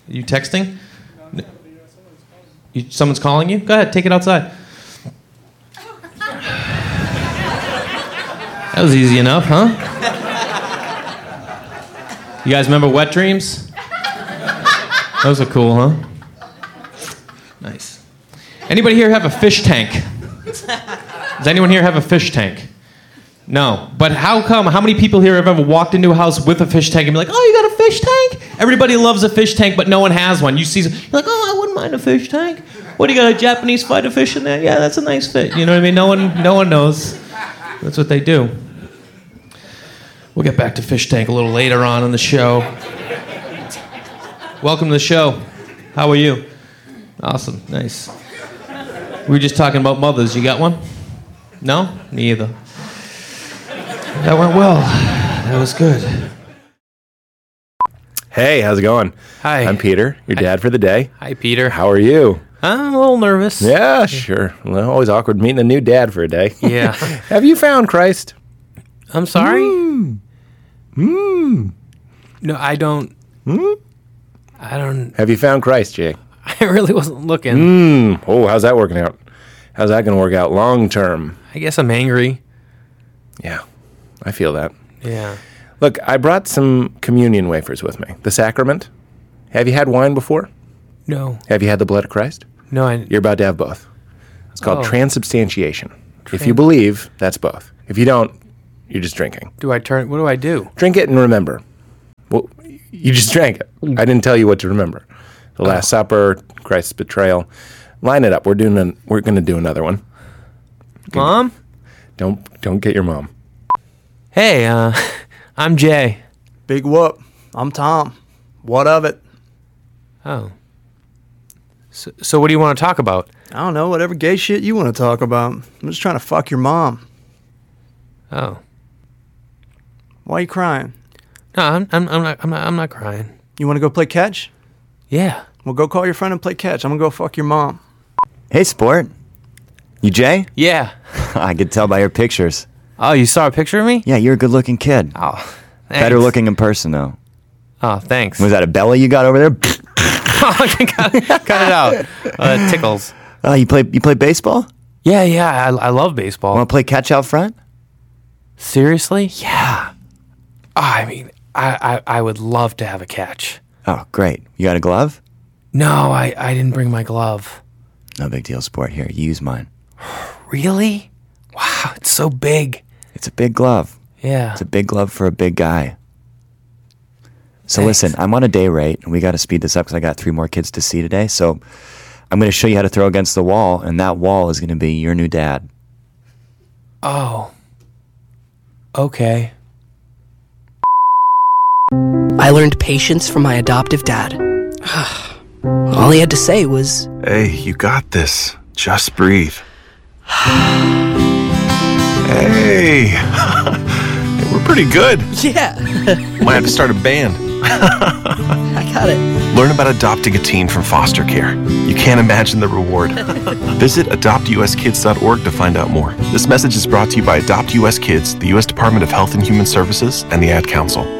you texting? Someone's calling you? Go ahead, take it outside. That was easy enough, huh? You guys remember Wet Dreams? Those are cool, huh? Nice. Anybody here have a fish tank? Does anyone here have a fish tank? No. But how come, how many people here have ever walked into a house with a fish tank and be like, oh, you got a fish tank? Everybody loves a fish tank, but no one has one. You see, you're like, oh, I wouldn't mind a fish tank. What, do you got a Japanese fighter fish in there? Yeah, that's a nice fish. You know what I mean? No one knows. That's what they do. We'll get back to fish tank a little later on in the show. Welcome to the show. How are you? Awesome. Nice. We were just talking about mothers. You got one? No? Me either. That went well. That was good. Hey, how's it going? Hi. I'm Peter, your dad for the day. Hi, Peter. How are you? I'm a little nervous. Yeah, sure. Well, always awkward meeting a new dad for a day. Yeah. Have you found Christ? I'm sorry? No, I don't. I don't. Have you found Christ, Jay? I really wasn't looking. Oh, how's that working out? How's that going to work out long term? I guess I'm angry. Yeah, I feel that. Yeah. Look, I brought some communion wafers with me. The sacrament. Have you had wine before? No. Have you had the blood of Christ? No, You're about to have both. It's called Oh. transubstantiation. If you believe, that's both. If you don't, you're just drinking. What do I do? Drink it and remember. Well, you just drank it. I didn't tell you what to remember. The Last Supper, Christ's betrayal. Line it up. We're going to do another one. Mom? Don't get your mom. Hey, I'm Jay. Big whoop. I'm Tom. What of it? Oh. So what do you want to talk about? I don't know, whatever gay shit you want to talk about. I'm just trying to fuck your mom. Oh. Why are you crying? No, I'm not crying. You want to go play catch? Yeah. Well, go call your friend and play catch. I'm gonna go fuck your mom. Hey, sport. You Jay? Yeah. I could tell by your pictures. Oh, you saw a picture of me? Yeah, you're a good-looking kid. Oh, thanks. Better looking in person, though. Oh, thanks. Was that a belly you got over there? cut it out. It tickles. You play baseball? Yeah, I love baseball. Want to play catch out front? Seriously? Yeah. Oh, I mean, I would love to have a catch. Oh, great. You got a glove? No, I didn't bring my glove. No big deal, sport. Here, you use mine. Really? Wow, it's so big. It's a big glove. Yeah. It's a big glove for a big guy. So Thanks. listen, I'm on a day rate, and we got to speed this up because I got 3 more kids to see today. So I'm going to show you how to throw against the wall, and that wall is going to be your new dad. Oh. Okay. I learned patience from my adoptive dad. All he had to say was, Hey, you got this. Just breathe. Hey! We're pretty good. yeah, Might have to start a band. I got it. Learn about adopting a teen from foster care. You can't imagine the reward. Visit adoptuskids.org to find out more. This message is brought to you by Adopt US Kids, the U.S. Department of Health and Human Services, and the Ad Council.